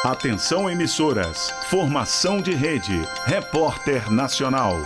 Atenção emissoras, formação de rede, Repórter Nacional.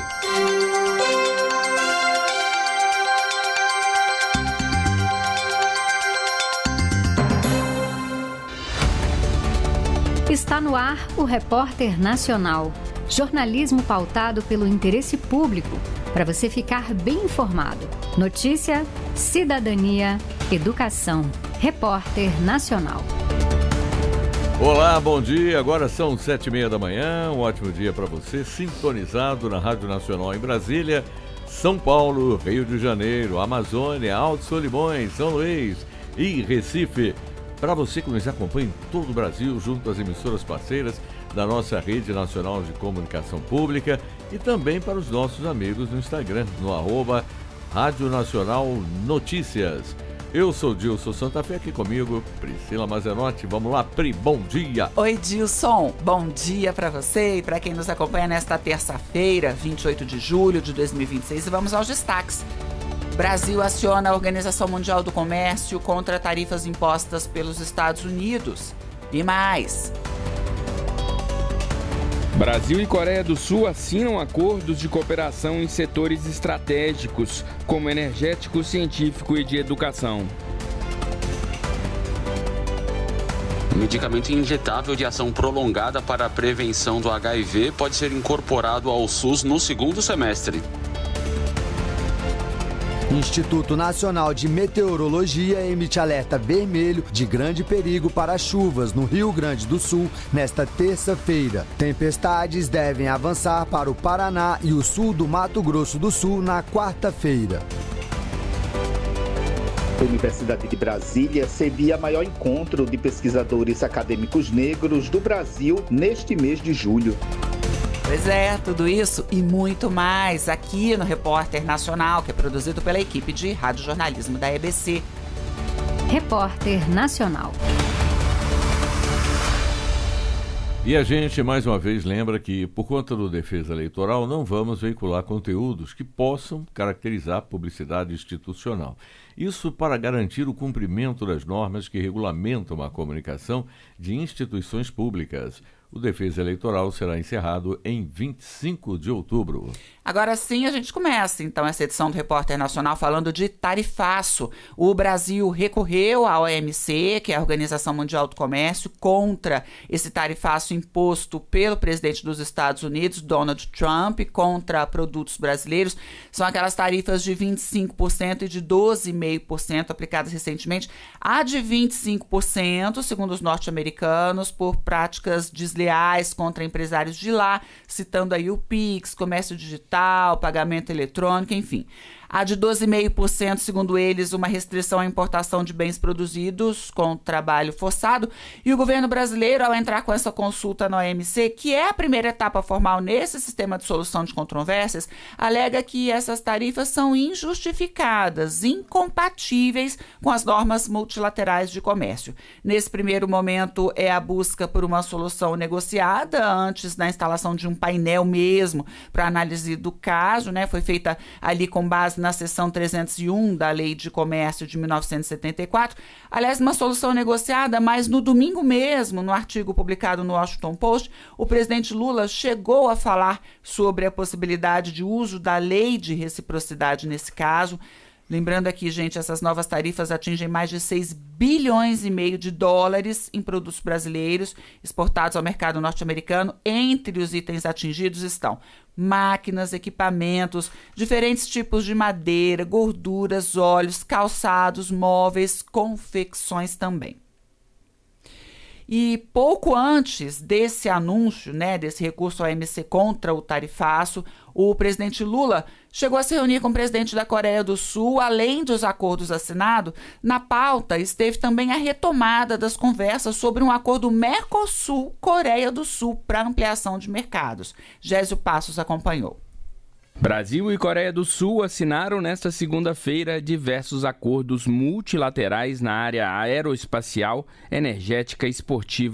Está no ar o Repórter Nacional. Jornalismo pautado pelo interesse público, para você ficar bem informado. Notícia, cidadania, educação. Repórter Nacional. Olá, bom dia. Agora são 7h30 da manhã. Um ótimo dia para você, sintonizado na Rádio Nacional em Brasília, São Paulo, Rio de Janeiro, Amazônia, Alto Solimões, São Luís e Recife. Para você que nos acompanha em todo o Brasil, junto às emissoras parceiras da nossa Rede Nacional de Comunicação Pública, e também para os nossos amigos no Instagram, no @Rádio Nacional Notícias. Eu sou Dilson Santa Fé, aqui comigo, Priscila Mazenotti. Vamos lá, Pri, bom dia. Oi, Dilson. Bom dia para você e para quem nos acompanha nesta terça-feira, 28 de julho de 2026. E vamos aos destaques. Brasil aciona a Organização Mundial do Comércio contra tarifas impostas pelos Estados Unidos. E mais. Brasil e Coreia do Sul assinam acordos de cooperação em setores estratégicos, como energético, científico e de educação. Medicamento injetável de ação prolongada para a prevenção do HIV pode ser incorporado ao SUS no segundo semestre. Instituto Nacional de Meteorologia emite alerta vermelho de grande perigo para chuvas no Rio Grande do Sul nesta terça-feira. Tempestades devem avançar para o Paraná e o sul do Mato Grosso do Sul na quarta-feira. A Universidade de Brasília cedia maior encontro de pesquisadores acadêmicos negros do Brasil neste mês de julho. Pois é, tudo isso e muito mais aqui no Repórter Nacional, que é produzido pela equipe de radiojornalismo da EBC. Repórter Nacional. E a gente, mais uma vez, lembra que, por conta do Defesa Eleitoral, não vamos veicular conteúdos que possam caracterizar publicidade institucional. Isso para garantir o cumprimento das normas que regulamentam a comunicação de instituições públicas. O Defesa Eleitoral será encerrado em 25 de outubro. Agora sim a gente começa, então, essa edição do Repórter Nacional falando de tarifaço. O Brasil recorreu à OMC, que é a Organização Mundial do Comércio, contra esse tarifaço imposto pelo presidente dos Estados Unidos, Donald Trump, contra produtos brasileiros. São aquelas tarifas de 25% e de 12,5% aplicadas recentemente. A de 25%, segundo os norte-americanos, por práticas desleais contra empresários de lá, citando aí o Pix, comércio digital, pagamento eletrônico, enfim. A de 12,5%, segundo eles, uma restrição à importação de bens produzidos com trabalho forçado. E o governo brasileiro, ao entrar com essa consulta na OMC, que é a primeira etapa formal nesse sistema de solução de controvérsias, alega que essas tarifas são injustificadas, incompatíveis com as normas multilaterais de comércio. Nesse primeiro momento, é a busca por uma solução negociada antes da instalação de um painel mesmo para análise do caso, né? Foi feita ali com base na seção 301 da Lei de Comércio de 1974. Aliás, uma solução negociada, mas no domingo mesmo, no artigo publicado no Washington Post, o presidente Lula chegou a falar sobre a possibilidade de uso da lei de reciprocidade nesse caso. Lembrando aqui, gente, essas novas tarifas atingem mais de 6 bilhões e meio de dólares em produtos brasileiros exportados ao mercado norte-americano. Entre os itens atingidos estão máquinas, equipamentos, diferentes tipos de madeira, gorduras, óleos, calçados, móveis, confecções também. E pouco antes desse anúncio, né, desse recurso à OMC contra o tarifaço, o presidente Lula chegou a se reunir com o presidente da Coreia do Sul. Além dos acordos assinados, na pauta esteve também a retomada das conversas sobre um acordo Mercosul-Coreia do Sul para ampliação de mercados. Gésio Passos acompanhou. Brasil e Coreia do Sul assinaram nesta segunda-feira diversos acordos multilaterais na área aeroespacial, energética, esportiva